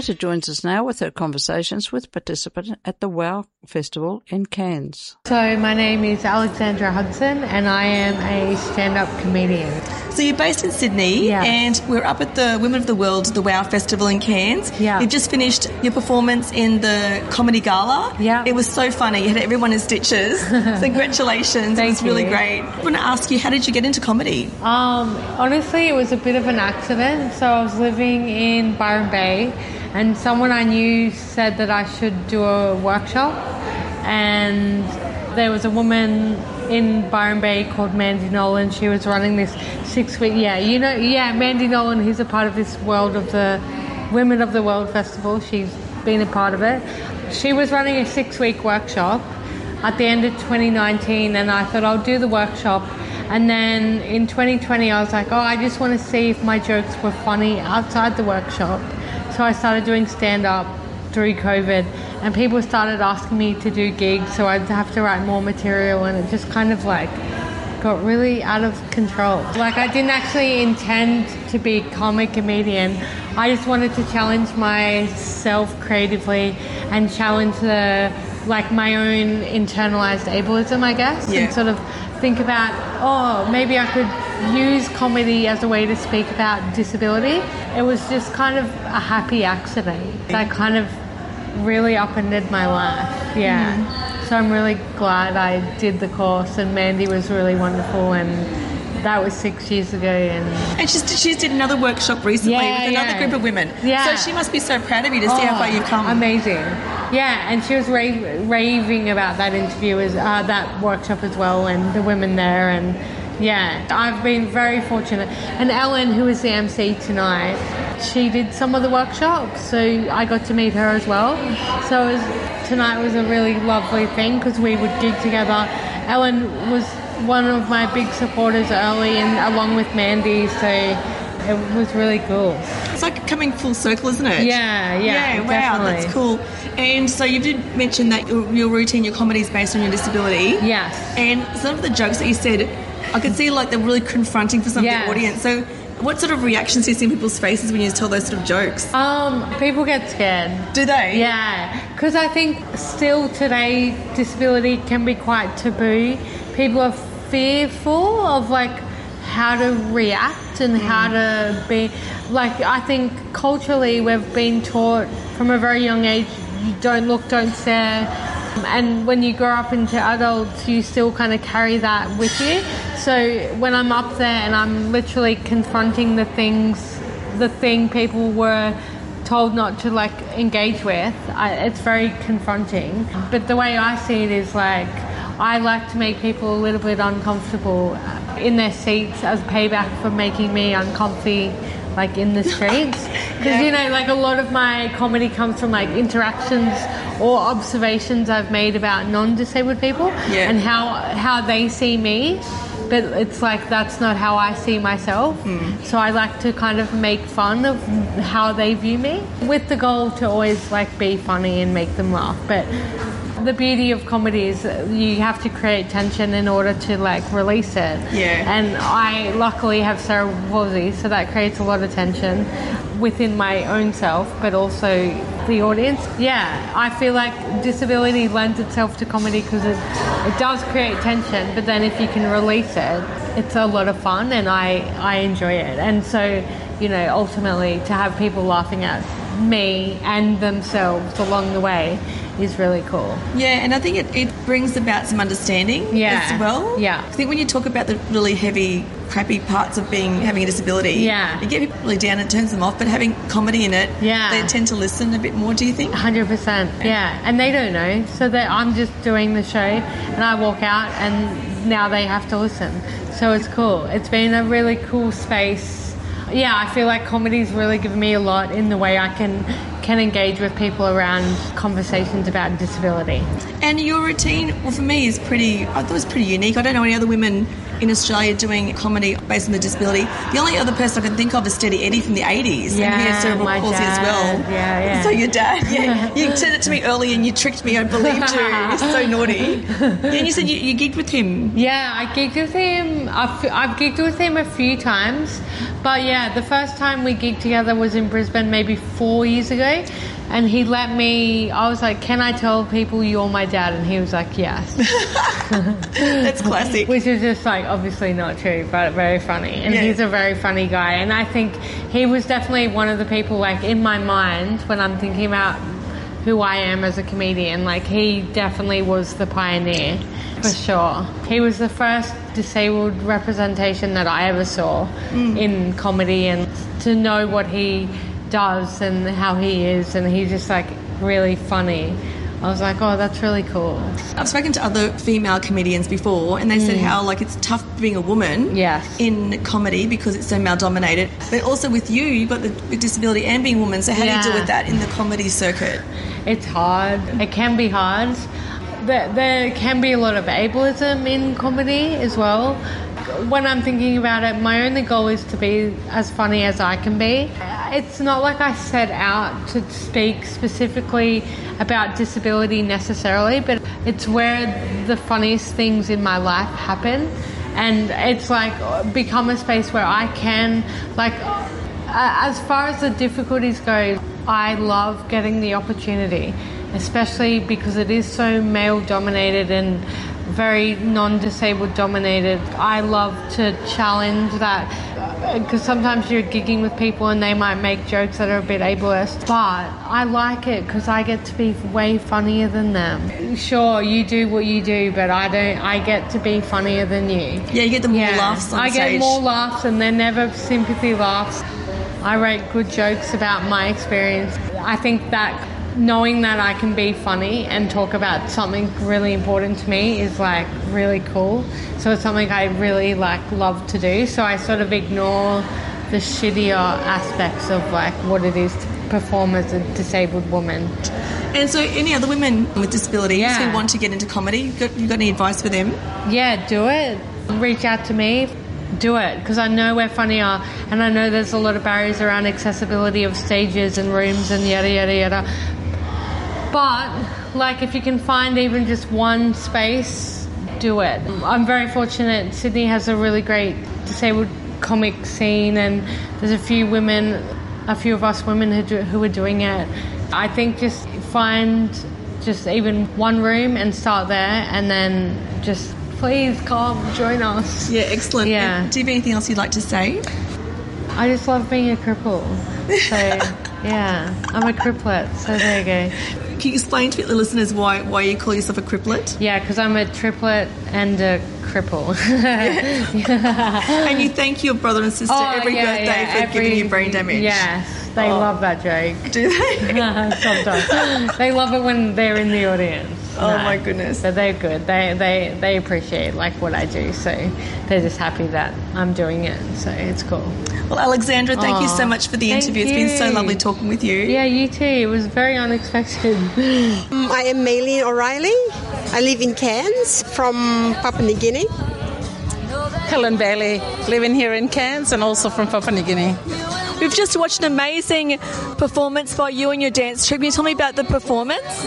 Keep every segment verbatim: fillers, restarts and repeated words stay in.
Kata joins us now with her conversations with participants at the WOW Festival in Cairns. So my name is Alexandra Hudson and I am a stand-up comedian. So you're based in Sydney, yeah. and we're up at the Women of the World, the WOW Festival in Cairns. Yeah. You've just finished your performance in the Comedy Gala. Yeah. It was so funny. You had everyone in stitches. So congratulations. Thank it was really you. great. I want to ask you, how did you get into comedy? Um, honestly, it was a bit of an accident. So I was living in Byron Bay and someone I knew said that I should do a workshop, and there was a woman in Byron Bay called Mandy Nolan. She was running this six-week, yeah, you know, yeah, Mandy Nolan, who's a part of this World of the Women of the World Festival. She's been a part of it. She was running a six-week workshop at the end of twenty nineteen, and I thought I'll do the workshop. And then in twenty twenty, I was like, oh, I just want to see if my jokes were funny outside the workshop. So I started doing stand-up through COVID, and people started asking me to do gigs, so I'd have to write more material, and it just kind of like got really out of control. Like, I didn't actually intend to be a comic comedian. I just wanted to challenge myself creatively and challenge the like my own internalized ableism, I guess, yeah. and sort of think about, oh, maybe I could use comedy as a way to speak about disability. It was just kind of a happy accident that kind of really upended my life. Yeah. Mm. So I'm really glad I did the course, and Mandy was really wonderful, and that was six years ago. And and she's, she did another workshop recently yeah, with another yeah. group of women. Yeah. So she must be so proud of you to see oh, how far you've come. Amazing. Yeah, and she was rave, raving about that interview, as uh, that workshop as well, and the women there. And yeah, I've been very fortunate. And Ellen, who is the M C tonight, she did some of the workshops, so I got to meet her as well. So it was, tonight was a really lovely thing because we would gig together. Ellen was one of my big supporters early, and along with Mandy, so it was really cool. It's like coming full circle, isn't it? Yeah, yeah, Yeah, wow, definitely. that's cool. And so you did mention that your, your routine, your comedy is based on your disability. Yes. And some of the jokes that you said, I could see like they're really confronting for some Yes. of the audience. So what sort of reactions do you see in people's faces when you tell those sort of jokes? Um, people get scared. Do they? Yeah, because I think still today disability can be quite taboo. People are fearful of like how to react and mm. how to be. Like, I think culturally we've been taught from a very young age, you don't look, don't stare. And when you grow up into adults, you still kind of carry that with you. So when I'm up there and I'm literally confronting the things, the thing people were told not to like engage with, I, it's very confronting. But the way I see it is like, I like to make people a little bit uncomfortable in their seats as payback for making me uncomfy, like in the streets. Because, yeah. you know, like a lot of my comedy comes from like interactions or observations I've made about non-disabled people yeah. and how how they see me. But it's like that's not how I see myself. Mm. So I like to kind of make fun of how they view me, with the goal to always like be funny and make them laugh. But the beauty of comedy is you have to create tension in order to like release it. Yeah. And I luckily have cerebral palsy, so that creates a lot of tension within my own self, but also the audience. Yeah, I feel like disability lends itself to comedy because it, it does create tension, but then if you can release it, it's a lot of fun, and I, I enjoy it. And so, you know, ultimately to have people laughing at me and themselves along the way is really cool. Yeah, and I think it, it brings about some understanding yeah. as well. Yeah. I think when you talk about the really heavy, crappy parts of being having a disability, yeah. you get people really down and it turns them off, but having comedy in it, yeah. they tend to listen a bit more, do you think? one hundred percent, yeah. And they don't know, so that I'm just doing the show and I walk out and now they have to listen. So it's cool. It's been a really cool space. Yeah, I feel like comedy's really given me a lot in the way I can can engage with people around conversations about disability. And your routine, well, for me, is pretty, I thought it was pretty unique. I don't know any other women in Australia doing comedy based on the disability. The only other person I can think of is Steady Eddie from the eighties. Yeah, and he has cerebral palsy as well. Yeah, yeah. So your dad, yeah. You said it to me earlier and you tricked me, I believed you. You're so naughty. Yeah, and you said you, you gigged with him. Yeah, I gigged with him. I've, I've gigged with him a few times. But yeah, the first time we gigged together was in Brisbane maybe four years ago. And he let me, I was like, can I tell people you're my dad? And he was like, yes. That's classic. Which is just like obviously not true, but very funny. And yeah. he's a very funny guy. And I think he was definitely one of the people, like, in my mind when I'm thinking about who I am as a comedian. Like, he definitely was the pioneer, for sure. He was the first disabled representation that I ever saw mm. in comedy, and to know what he does and how he is, and he's just like really funny. I was like, oh, that's really cool. I've spoken to other female comedians before, and they mm. said how like it's tough being a woman yes. in comedy because it's so male dominated. But also with you, you've got the disability and being a woman. So how yeah. do you deal with that in the comedy circuit? It's hard. It can be hard. There, there can be a lot of ableism in comedy as well. When I'm thinking about it, my only goal is to be as funny as I can be. It's not like I set out to speak specifically about disability necessarily, but it's where the funniest things in my life happen. And it's like become a space where I can, like, as far as the difficulties go, I love getting the opportunity, especially because it is so male dominated and very non-disabled dominated. I love to challenge that, because sometimes you're gigging with people and they might make jokes that are a bit ableist, but I like it because I get to be way funnier than them. Sure, you do what you do, but I don't. I get to be funnier than you. Yeah, you get the more yeah. laughs on I stage. get more laughs, and they're never sympathy laughs. I write good jokes about my experience. I think that knowing that I can be funny and talk about something really important to me is like really cool. So it's something I really like love to do. So I sort of ignore the shittier aspects of like what it is to perform as a disabled woman. And so any other women with disabilities yeah. who want to get into comedy, you got, you got any advice for them? Yeah, do it. Reach out to me. Do it, because I know we're funnier, and I know there's a lot of barriers around accessibility of stages and rooms and yada yada yada. But like, if you can find even just one space, do it. I'm very fortunate. Sydney has a really great disabled comic scene, and there's a few women, a few of us women who do, who are doing it. I think just find just even one room and start there, and then just please come join us. Yeah, excellent. Yeah. Do you have anything else you'd like to say? I just love being a cripple. So, yeah, I'm a cripplet. So there you go. Can you explain to the listeners why, why you call yourself a cripplet? Yeah, because I'm a triplet and a cripple. yeah. And you thank your brother and sister oh, every yeah, birthday yeah, for every, giving you brain damage. Yes, they oh. love that joke. Do they? Sometimes. They love it when they're in the audience. Oh no, my goodness. But they're good. They they they appreciate like what I do, so they're just happy that I'm doing it. So it's cool. Well, Alexandra, thank oh, you so much for the interview. You. It's been so lovely talking with you. Yeah, you too. It was very unexpected. um, I am Maylene O'Reilly. I live in Cairns from Papua New Guinea. Helen Bailey, living here in Cairns and also from Papua New Guinea. We've just watched an amazing performance by you and your dance troupe. Can you tell me about the performance?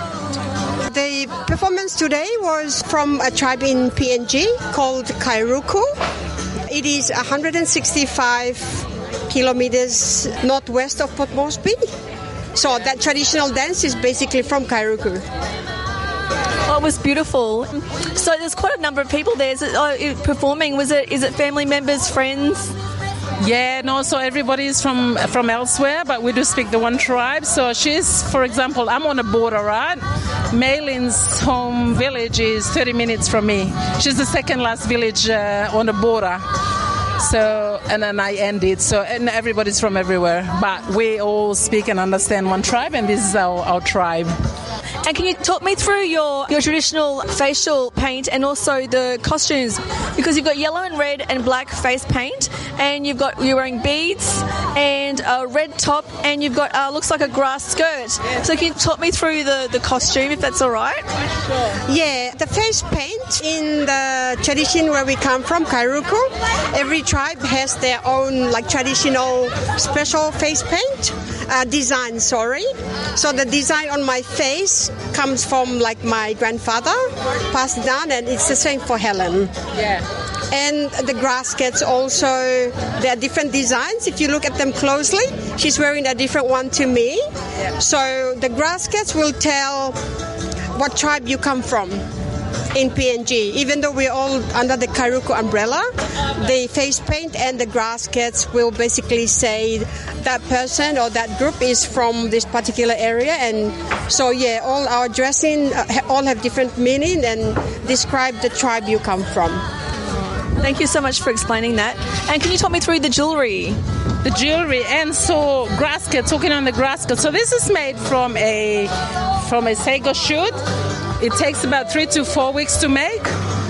The performance today was from a tribe in P N G called Kairuku. It is one hundred sixty-five kilometers northwest of Port Moresby. So that traditional dance is basically from Kairuku. Oh, it was beautiful. So there's quite a number of people there. Is it, oh, performing? Was it? Is it family members, friends? Yeah, no, so everybody is from from elsewhere, but we do speak the one tribe. So she's, for example, I'm on a border, right? Maylene's home village is thirty minutes from me. She's the second last village uh, on the border. So, and then I ended. So, and everybody's from everywhere, but we all speak and understand one tribe, and this is our, our tribe. And can you talk me through your, your traditional facial paint and also the costumes? Because you've got yellow and red and black face paint, and you've got you're wearing beads and a red top, and you've got uh, looks like a grass skirt. So can you talk me through the, the costume, if that's all right? Sure. Yeah, the face paint in the tradition where we come from, Kairuku, every tribe has their own like traditional special face paint uh, design. Sorry, so the design on my face comes from like my grandfather passed down, and it's the same for Helen. Yeah. And the graskets also, there are different designs. If you look at them closely, she's wearing a different one to me. Yeah. So the graskets will tell what tribe you come from in P N G. Even though we're all under the Kairuku umbrella, the face paint and the graskets will basically say that person or that group is from this particular area. And so, yeah, all our dressing uh, all have different meaning and describe the tribe you come from. Thank you so much for explaining that. And can you talk me through the jewellery? The jewellery, and so grasket, talking on the grasket. So this is made from a from a sago shoot. It takes about three to four weeks to make.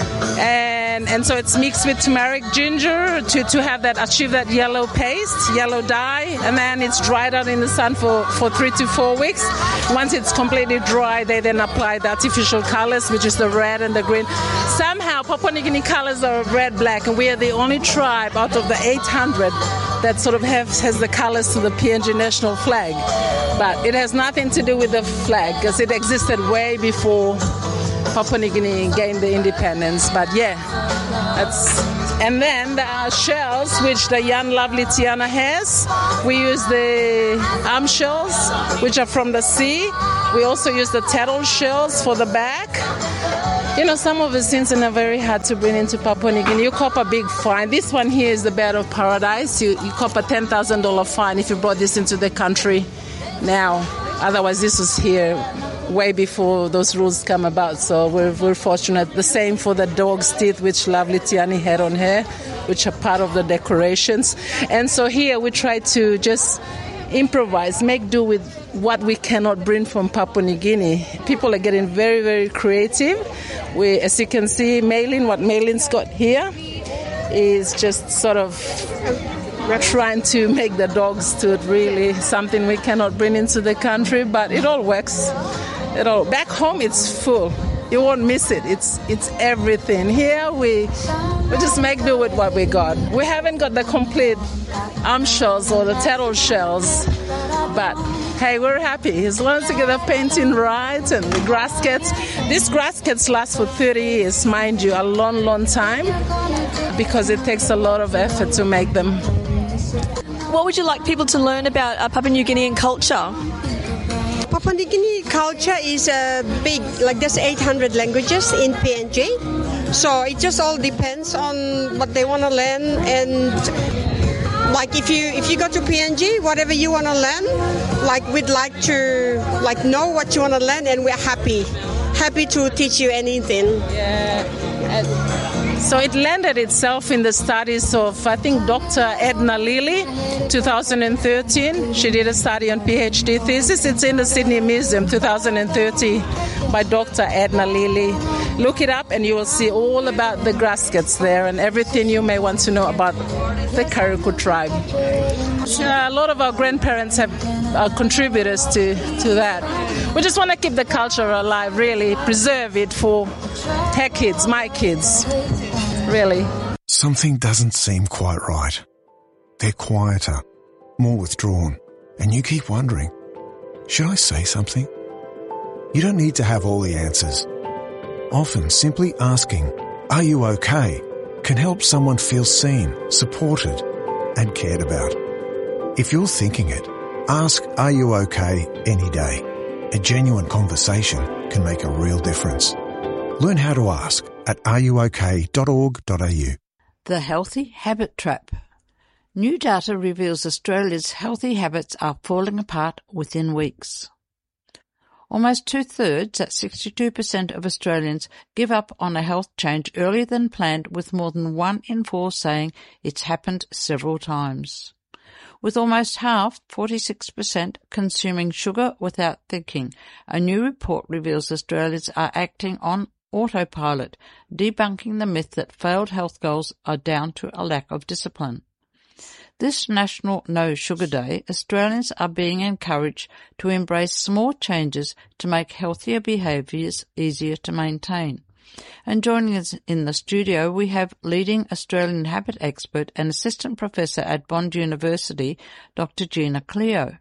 And and so it's mixed with turmeric, ginger to, to have that, achieve that yellow paste, yellow dye, and then it's dried out in the sun for, for three to four weeks. Once it's completely dry, they then apply the artificial colors, which is the red and the green. Somehow Papua New Guinea colors are red, black, and we are the only tribe out of the eight hundred that sort of have, has the colors to the P N G national flag. But it has nothing to do with the flag, because it existed way before Papua New Guinea gained the independence. But yeah, that's... And then there are shells, which the young lovely Tiana has. We use the arm shells, which are from the sea. We also use the turtle shells for the back. You know, some of the things are very hard to bring into Papua New Guinea. You cop a big fine. This one here is the bird of paradise. You, you cop a ten thousand dollars fine if you brought this into the country now. Otherwise, this was here way before those rules come about. So we're, we're fortunate. The same for the dog's teeth, which lovely Tiani had on her, which are part of the decorations. And so here we try to just improvise, make do with what we cannot bring from Papua New Guinea. People are getting very, very creative. We, as you can see, Maylin, what Maylin's got here is just sort of trying to make the dog's tooth really something we cannot bring into the country, but it all works. It all, back home it's full. You won't miss it. It's it's everything. Here we we just make do with what we got. We haven't got the complete arm shells or the turtle shells, but hey, we're happy as long as we get the painting right and the graskets. These graskets last for thirty years, mind you, a long, long time, because it takes a lot of effort to make them. What would you like people to learn about uh, Papua New Guinean culture? Papua New Guinea culture is a uh, big, like there's eight hundred languages in P N G. So it just all depends on what they want to learn. And like if you if you go to P N G, whatever you want to learn, like we'd like to like know what you want to learn, and we're happy, happy to teach you anything. Yeah. So it landed itself in the studies of, I think, Doctor Edna Lilly, two thousand thirteen. She did a study on PhD thesis. It's in the Sydney Museum, two thousand thirteen, by Doctor Edna Lilly. Look it up and you will see all about the graskets there and everything you may want to know about the Kairuku tribe. Uh, a lot of our grandparents have uh, contributors to, to that. We just want to keep the culture alive, really, preserve it for her kids, my kids. Really. Something doesn't seem quite right. They're quieter, more withdrawn, and you keep wondering, should I say something? You don't need to have all the answers. Often simply asking, are you okay, can help someone feel seen, supported, and cared about. If you're thinking it, ask, are you okay, any day. A genuine conversation can make a real difference. Learn how to ask at are you okay dot org dot a u. The Healthy Habit Trap. New data reveals Australia's healthy habits are falling apart within weeks. Almost two-thirds, at sixty-two percent of Australians, give up on a health change earlier than planned, with more than one in four saying it's happened several times. with almost half, forty-six percent, consuming sugar without thinking. A new report reveals Australians are acting on autopilot, debunking the myth that failed health goals are down to a lack of discipline. This National No Sugar Day, Australians are being encouraged to embrace small changes to make healthier behaviours easier to maintain. And joining us in the studio, we have leading Australian habit expert and assistant professor at Bond University, Doctor Gina Cleo.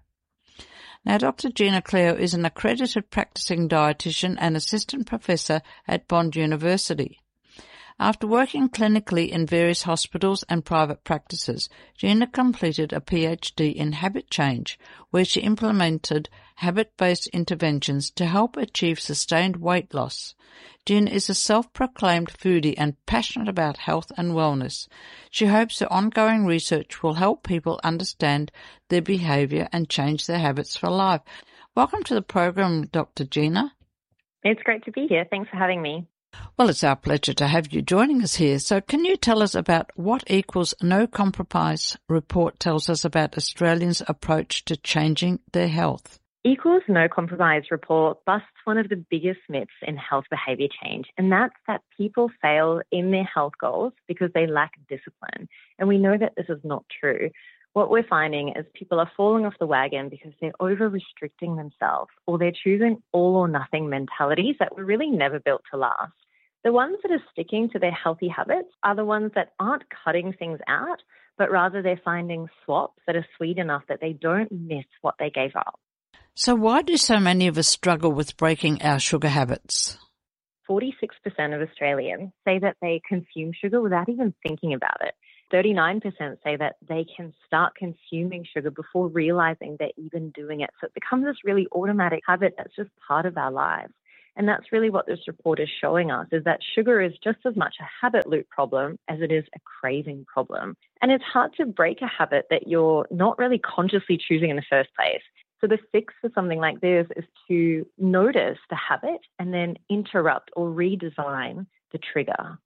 Now, Doctor Gina Cleo is an accredited practicing dietitian and assistant professor at Bond University. After working clinically in various hospitals and private practices, Gina completed a PhD in habit change, where she implemented habit-based interventions to help achieve sustained weight loss. Gina is a self-proclaimed foodie and passionate about health and wellness. She hopes her ongoing research will help people understand their behaviour and change their habits for life. Welcome to the program, Doctor Gina. It's great to be here. Thanks for having me. Well, it's our pleasure to have you joining us here. So can you tell us about what Equals No Compromise report tells us about Australians' approach to changing their health? Equals No Compromise report busts one of the biggest myths in health behaviour change, and that's that people fail in their health goals because they lack discipline. And we know that this is not true. What we're finding is people are falling off the wagon because they're over-restricting themselves, or they're choosing all-or-nothing mentalities that were really never built to last. The ones that are sticking to their healthy habits are the ones that aren't cutting things out, but rather they're finding swaps that are sweet enough that they don't miss what they gave up. So why do so many of us struggle with breaking our sugar habits? forty-six percent of Australians say that they consume sugar without even thinking about it. thirty-nine percent say that they can start consuming sugar before realizing they're even doing it. So it becomes this really automatic habit that's just part of our lives. And that's really what this report is showing us, is that sugar is just as much a habit loop problem as it is a craving problem. And it's hard to break a habit that you're not really consciously choosing in the first place. So the fix for something like this is to notice the habit and then interrupt or redesign the trigger.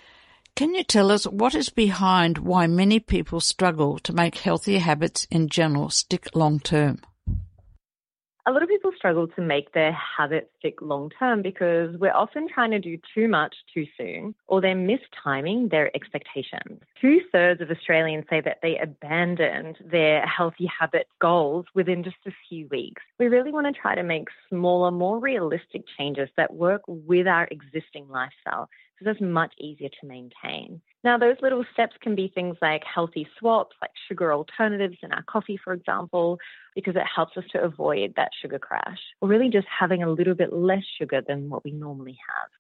Can you tell us what is behind why many people struggle to make healthier habits in general stick long term? A lot of people struggle to make their habits stick long term because we're often trying to do too much too soon, or they're mistiming their expectations. Two thirds of Australians say that they abandoned their healthy habit goals within just a few weeks. We really want to try to make smaller, more realistic changes that work with our existing lifestyle, so that's much easier to maintain. Now, those little steps can be things like healthy swaps, like sugar alternatives in our coffee, for example, because it helps us to avoid that sugar crash, or really just having a little bit less sugar than what we normally have.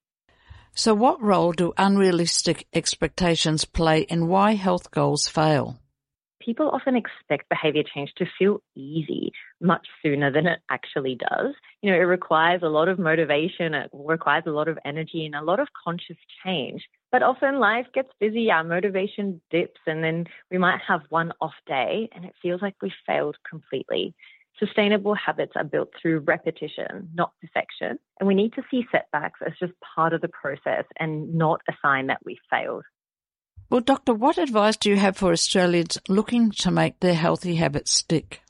So what role do unrealistic expectations play in why health goals fail? People often expect behaviour change to feel easy much sooner than it actually does. You know, it requires a lot of motivation, it requires a lot of energy and a lot of conscious change. But often life gets busy, our motivation dips, and then we might have one off day and it feels like we failed completely. Sustainable habits are built through repetition, not perfection. And we need to see setbacks as just part of the process and not a sign that we failed. Well, Doctor, what advice do you have for Australians looking to make their healthy habits stick?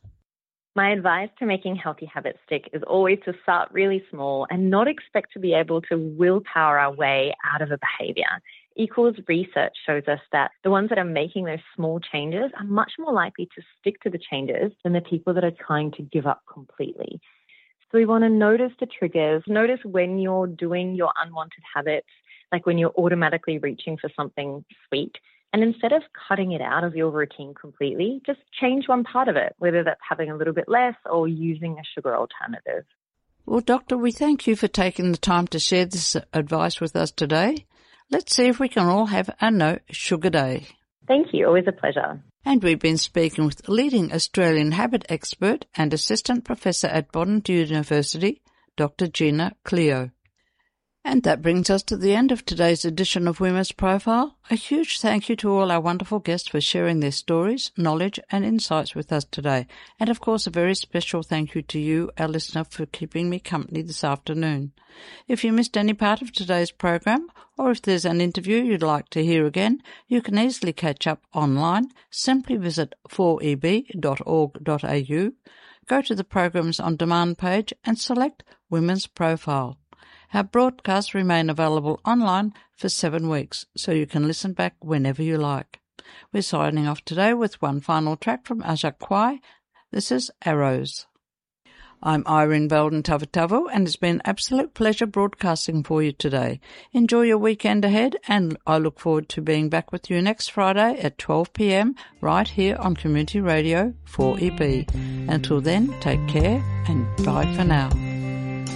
My advice to making healthy habits stick is always to start really small and not expect to be able to willpower our way out of a behaviour. Equals research shows us that the ones that are making those small changes are much more likely to stick to the changes than the people that are trying to give up completely. So we want to notice the triggers, notice when you're doing your unwanted habits, like when you're automatically reaching for something sweet. And instead of cutting it out of your routine completely, just change one part of it, whether that's having a little bit less or using a sugar alternative. Well, Doctor, we thank you for taking the time to share this advice with us today. Let's see if we can all have a No Sugar Day. Thank you. Always a pleasure. And we've been speaking with leading Australian habit expert and assistant professor at Bond University, Doctor Gina Cleo. And that brings us to the end of today's edition of Women's Profile. A huge thank you to all our wonderful guests for sharing their stories, knowledge and insights with us today. And of course, a very special thank you to you, our listener, for keeping me company this afternoon. If you missed any part of today's program, or if there's an interview you'd like to hear again, you can easily catch up online. Simply visit four e b dot org dot a u, go to the Programs on Demand page and select Women's Profile. Our broadcasts remain available online for seven weeks, so you can listen back whenever you like. We're signing off today with one final track from Ajak Kwai. This is Arrows. I'm Irene Belden Tavatavu, and it's been an absolute pleasure broadcasting for you today. Enjoy your weekend ahead, and I look forward to being back with you next Friday at twelve p m right here on Community Radio four E B. Until then, take care and bye for now.